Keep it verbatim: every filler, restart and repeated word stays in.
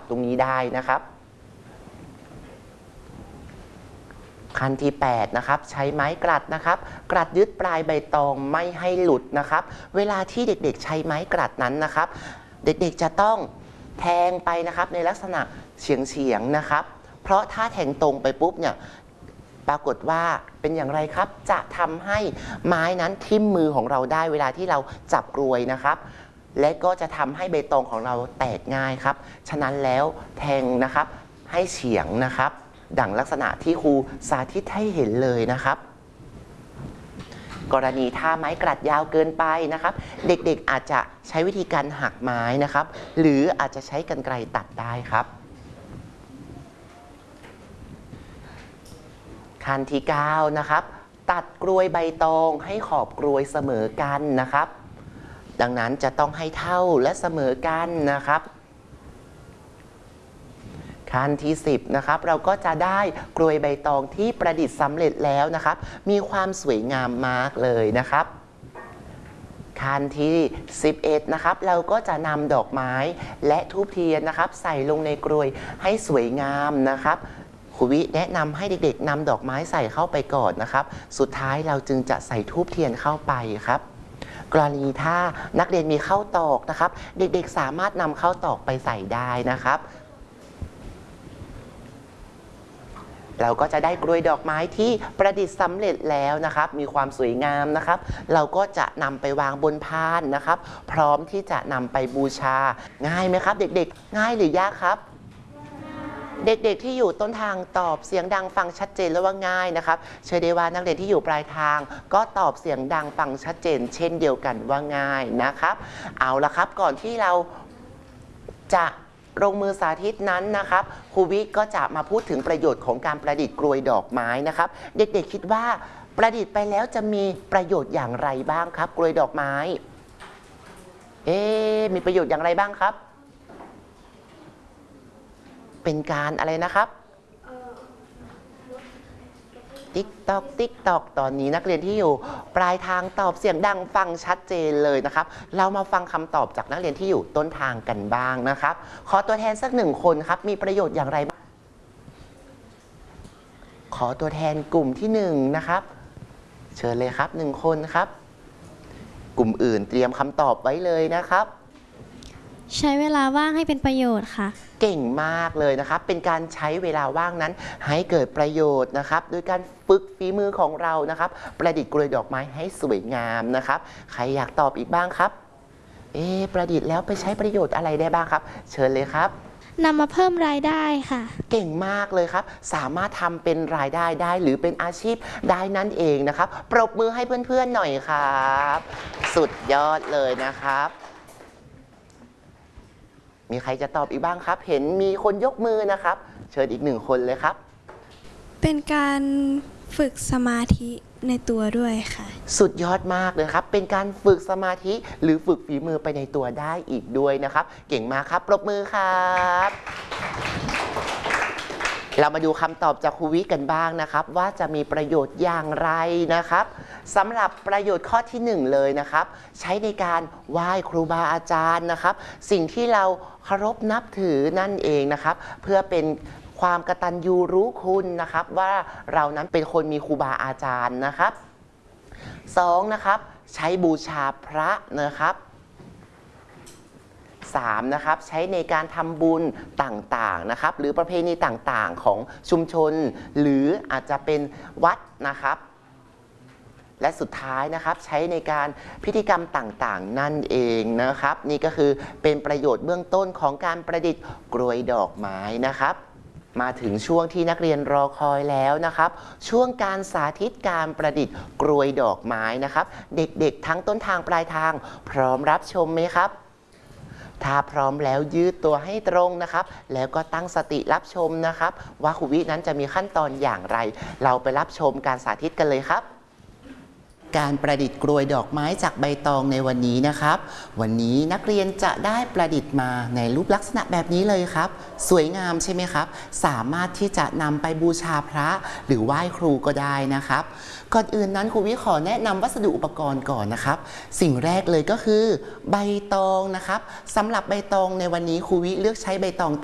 ตรงนี้ได้นะครับขั้นที่แปดนะครับใช้ไม้กลัดนะครับกลัดยึดปลายใบตองไม่ให้หลุดนะครับเวลาที่เด็กๆใช้ไม้กลัดนั้นนะครับเด็กๆจะต้องแทงไปนะครับในลักษณะเฉียงๆนะครับเพราะถ้าแทงตรงไปปุ๊บเนี่ยปรากฏว่าเป็นอย่างไรครับจะทำให้ไม้นั้นทิ่มมือของเราได้เวลาที่เราจับกรวยนะครับและก็จะทำให้ใบตองของเราแตกง่ายครับฉะนั้นแล้วแทงนะครับให้เฉียงนะครับดังลักษณะที่ครูสาธิตให้เห็นเลยนะครับกรณีถ้าไม้กลัดยาวเกินไปนะครับเด็กๆอาจจะใช้วิธีการหักไม้นะครับหรืออาจจะใช้กรรไกรตัดได้ครับขั้นที่เก้านะครับตัดกรวยใบตองให้ขอบกรวยเสมอกันนะครับดังนั้นจะต้องให้เท่าและเสมอกันนะครับขั้นที่สิบนะครับเราก็จะได้กรวยใบตองที่ประดิษฐ์สำเร็จแล้วนะครับมีความสวยงามมากเลยนะครับขั้นที่สิบเอ็ดนะครับเราก็จะนำดอกไม้และธูปเทียนนะครับใส่ลงในกรวยให้สวยงามนะครับครูวิแนะนำให้เด็กๆนำดอกไม้ใส่เข้าไปก่อนนะครับสุดท้ายเราจึงจะใส่ธูปเทียนเข้าไปครับกรณีถ้านักเรียนมีข้าวตอกนะครับเด็กๆสามารถนำข้าวตอกไปใส่ได้นะครับเราก็จะได้กรวยดอกไม้ที่ประดิษฐ์สำเร็จแล้วนะครับมีความสวยงามนะครับเราก็จะนำไปวางบนพานนะครับพร้อมที่จะนำไปบูชาง่ายไหมครับเด็กๆง่ายหรือยากครับเด็กๆที่อยู่ต้นทางตอบเสียงดังฟังชัดเจนแล้วว่าง่ายนะครับเชื่อได้ว่านักเรียนที่อยู่ปลายทางก็ตอบเสียงดังฟังชัดเจนเช่นเดียวกันว่าง่ายนะครับเอาละครับก่อนที่เราจะลงมือสาธิตนั้นนะครับครูวิก็จะมาพูดถึงประโยชน์ของการประดิษฐ์กรวยดอกไม้นะครับเด็กๆคิดว่าประดิษฐ์ไปแล้วจะมีประโยชน์อย่างไรบ้างครับกรวยดอกไม้เอ๊มีประโยชน์อย่างไรบ้างครับเป็นการอะไรนะครับติ๊กตอกติ๊กตอกตอนนี้นักเรียนที่อยู่ปลายทางตอบเสียงดังฟังชัดเจนเลยนะครับเรามาฟังคำตอบจากนักเรียนที่อยู่ต้นทางกันบ้างนะครับขอตัวแทนสักหนึ่งคนครับมีประโยชน์อย่างไรบ้างขอตัวแทนกลุ่มที่หนึ่งนะครับเชิญเลยครับหนึ่งคนครับกลุ่มอื่นเตรียมคำตอบไว้เลยนะครับใช้เวลาว่างให้เป็นประโยชน์ค่ะเก่งมากเลยนะครับเป็นการใช้เวลาว่างนั้นให้เกิดประโยชน์นะครับโดยการฝึกฝีมือของเรานะครับประดิษฐ์กรวยดอกไม้ให้สวยงามนะครับใครอยากตอบอีกบ้างครับเอ๊ประดิษฐ์แล้วไปใช้ประโยชน์อะไรได้บ้างครับเชิญเลยครับนำมาเพิ่มรายได้ค่ะเก่งมากเลยครับสามารถทำเป็นรายได้ได้หรือเป็นอาชีพได้นั่นเองนะครับปรบมือให้เพื่อนๆหน่อยครับสุดยอดเลยนะครับมีใครจะตอบอีกบ้างครับเห็นมีคนยกมือนะครับเชิญอีกหนึ่งคนเลยครับเป็นการฝึกสมาธิในตัวด้วยค่ะสุดยอดมากเลยครับเป็นการฝึกสมาธิหรือฝึกฝีมือไปในตัวได้อีกด้วยนะครับเก่งมากครับปรบมือครับเรามาดูคำตอบจากครูวิกันบ้างนะครับว่าจะมีประโยชน์อย่างไรนะครับสำหรับประโยชน์ข้อที่หนึ่งเลยนะครับใช้ในการไหว้ครูบาอาจารย์นะครับสิ่งที่เราเคารพนับถือนั่นเองนะครับเพื่อเป็นความกตัญญูรู้คุณนะครับว่าเรานั้นเป็นคนมีครูบาอาจารย์นะครับสองนะครับใช้บูชาพระนะครับสามนะครับใช้ในการทำบุญต่างๆนะครับหรือประเพณีต่างๆของชุมชนหรืออาจจะเป็นวัดนะครับและสุดท้ายนะครับใช้ในการพิธีกรรมต่างๆนั่นเองนะครับนี่ก็คือเป็นประโยชน์เบื้องต้นของการประดิษฐ์กรวยดอกไม้นะครับมาถึงช่วงที่นักเรียนรอคอยแล้วนะครับช่วงการสาธิตการประดิษฐ์กรวยดอกไม้นะครับเด็กๆทั้งต้นทางปลายทางพร้อมรับชมไหมครับถ้าพร้อมแล้วยืดตัวให้ตรงนะครับแล้วก็ตั้งสติรับชมนะครับว่าครูวินั้นจะมีขั้นตอนอย่างไรเราไปรับชมการสาธิตกันเลยครับการประดิษฐ์กรวยดอกไม้จากใบตองในวันนี้นะครับวันนี้นักเรียนจะได้ประดิษฐ์มาในรูปลักษณะแบบนี้เลยครับสวยงามใช่ไหมครับสามารถที่จะนำไปบูชาพระหรือไหว้ครูก็ได้นะครับก่อนอื่นนั้นครูวิขอแนะนำวัสดุอุปกรณ์ก่อนนะครับสิ่งแรกเลยก็คือใบตองนะครับสำหรับใบตองในวันนี้ครูวิเลือกใช้ใบตอง